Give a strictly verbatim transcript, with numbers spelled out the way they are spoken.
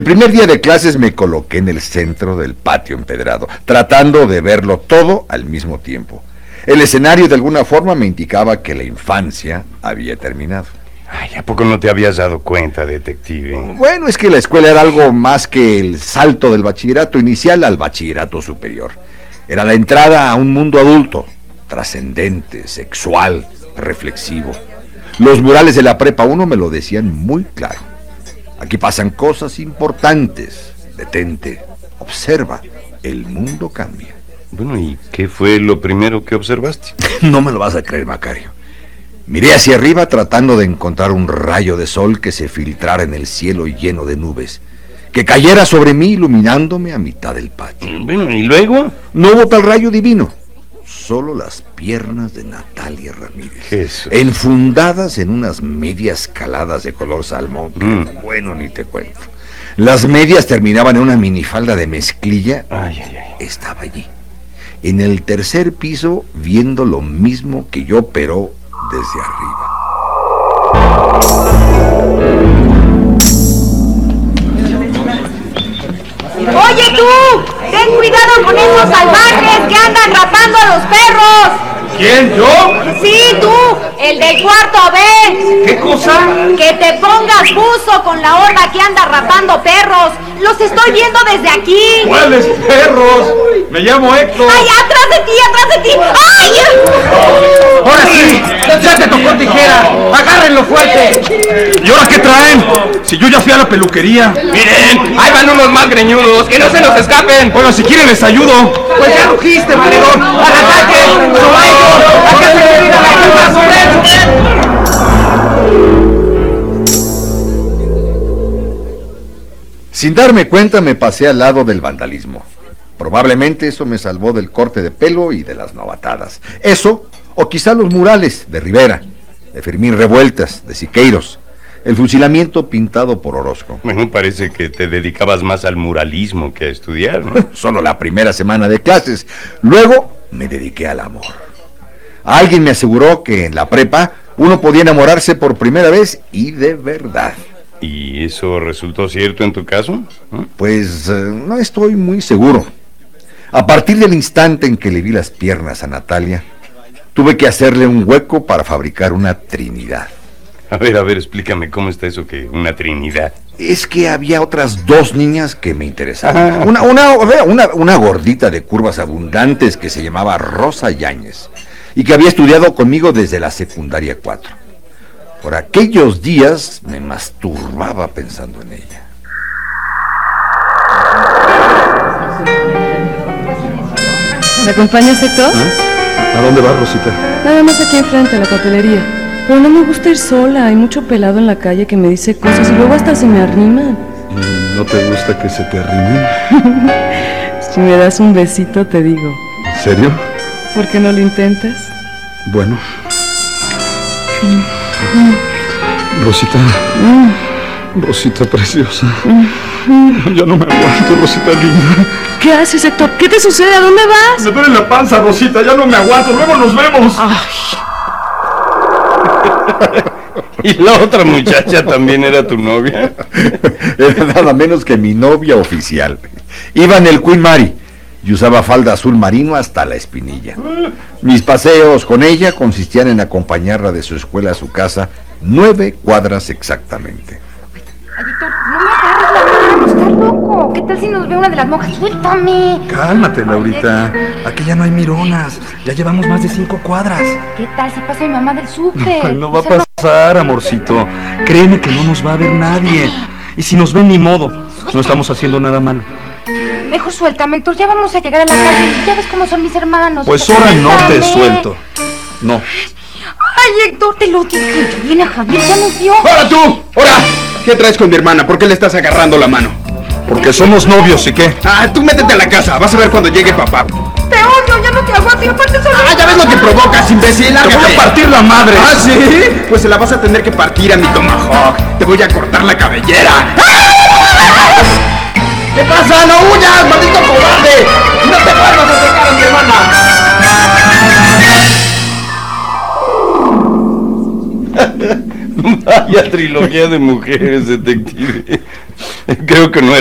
El primer día de clases me coloqué en el centro del patio empedrado, tratando de verlo todo al mismo tiempo. El escenario de alguna forma me indicaba que la infancia había terminado. Ay, ¿a poco no te habías dado cuenta, detective? Bueno, es que la escuela era algo más que el salto del bachillerato inicial al bachillerato superior. Era la entrada a un mundo adulto, trascendente, sexual, reflexivo. Los murales de la prepa uno me lo decían muy claro. Aquí pasan cosas importantes. Detente, observa, el mundo cambia. Bueno, ¿y qué fue lo primero que observaste? No me lo vas a creer, Macario. Miré hacia arriba tratando de encontrar un rayo de sol que se filtrara en el cielo lleno de nubes, que cayera sobre mí iluminándome a mitad del patio. Bueno, ¿y luego? No hubo tal rayo divino, solo las piernas de Natalia Ramírez, Jesús, enfundadas en unas medias caladas de color salmón. Mm. Bueno, ni te cuento. Las medias terminaban en una minifalda de mezclilla. Ay, ay, ay. Estaba allí, en el tercer piso, viendo lo mismo que yo, pero desde arriba. ¡Oye tú! ¡Ten cuidado con esos salvajes que andan rapando a los perros! ¿Quién, yo? Sí, tú, el del cuarto B. ¿Qué cosa? Que te pongas buzo con la horda que anda rapando perros. Los estoy viendo desde aquí. ¿Cuáles perros? Me llamo Héctor. ¡Ay, atrás de ti, atrás de ti! ¡Ay! ¡Ahora sí! ¡Ya te tocó tijera! ¡Agárrenlo fuerte! ¿Y ahora qué traen? Si yo ya fui a la peluquería. ¡Miren! ¡Ahí van unos más greñudos! ¡Que no se nos escapen! Bueno, si quieren les ayudo. ¡Pues ya rugiste, valedor! ¡Al ataque! ¡Sobre ellos! ¡Acá se le tira la culpa sobre él! Sin darme cuenta me pasé al lado del vandalismo. Probablemente eso me salvó del corte de pelo y de las novatadas. Eso, o quizá los murales de Rivera, de Fermín Revueltas, de Siqueiros, el fusilamiento pintado por Orozco. Bueno, parece que te dedicabas más al muralismo que a estudiar, ¿no? Solo la primera semana de clases. Luego me dediqué al amor. Alguien me aseguró que en la prepa uno podía enamorarse por primera vez y de verdad. ¿Y eso resultó cierto en tu caso? ¿Eh? Pues eh, no estoy muy seguro. A partir del instante en que le vi las piernas a Natalia, tuve que hacerle un hueco para fabricar una trinidad. A ver, a ver, explícame cómo está eso que una trinidad. Es que había otras dos niñas que me interesaban. Ah. Una, una, una, una gordita de curvas abundantes que se llamaba Rosa Yáñez y que había estudiado conmigo desde la secundaria cuatro. Por aquellos días me masturbaba pensando en ella. ¿Me acompañas, Héctor? ¿Eh? ¿A dónde vas, Rosita? Nada más aquí enfrente, a la papelería. Pero no me gusta ir sola, hay mucho pelado en la calle que me dice cosas y luego hasta se me arriman. ¿No te gusta que se te arrimen? Si me das un besito te digo. ¿En serio? ¿Por qué no lo intentas? Bueno. Rosita. Rosita preciosa. Ya no me aguanto, Rosita linda. ¿Qué haces, Héctor? ¿Qué te sucede? ¿A dónde vas? Me duele la panza, Rosita, ya no me aguanto. Luego nos vemos. Ay. ¿Y la otra muchacha también era tu novia? Era nada menos que mi novia oficial. Iba en el Queen Mary y usaba falda azul marino hasta la espinilla. Mis paseos con ella consistían en acompañarla de su escuela a su casa, nueve cuadras exactamente. Ay, Héctor, no me agarres la mano, estás loco. ¿Qué tal si nos ve una de las monjas? ¡Suéltame! Cálmate, Laurita. Aquí ya no hay mironas. Ya llevamos más de cinco cuadras. ¿Qué tal si pasa mi mamá del súper? Ay, no va a O sea, pasar, amorcito. Créeme que no nos va a ver nadie. Y si nos ven, ni modo. No estamos haciendo nada malo. Mejor suéltame, Héctor, ya vamos a llegar a la casa. Ya ves cómo son mis hermanos. Pues ahora no te Suéltame. suelto. No. Ay, Héctor, te lo dije. Viene Javier, ya nos vio. ¡Hola tú! ¡Hola! ¿Qué traes con mi hermana? ¿Por qué le estás agarrando la mano? Porque somos novios, ¿y qué? Ah, tú métete a la casa. Vas a ver cuando llegue papá. Te odio, ya no te aguanto y aparte solo... Ah, ya ves lo que provocas, imbécil. Te Lárgate. voy a partir la madre. ¿Ah, sí? Pues se la vas a tener que partir a mi tomahawk. Te voy a cortar la cabellera. ¿Qué pasa? ¡No huyas, maldito cobarde! ¡No te vuelvas a acercar a mi hermana! Vaya trilogía de mujeres, detective. Creo que no